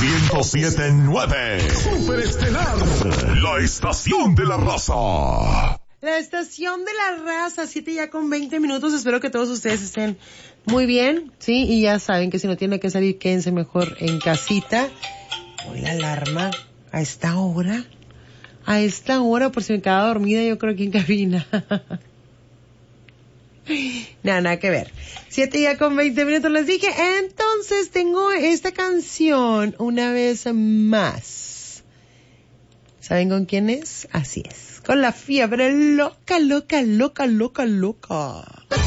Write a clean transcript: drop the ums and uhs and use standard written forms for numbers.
107.9 Superestelar, la estación de la raza. La estación de la raza, 7:20. Espero que todos ustedes estén muy bien, ¿sí? Y ya saben que si no tienen que salir, quédense mejor en casita. Hoy la alarma a esta hora, por si me quedaba dormida, yo creo que en cabina. Nada que ver. 7:20. Les dije, entonces tengo esta canción una vez más. ¿Saben con quién es? Así es. Con la fiebre loca.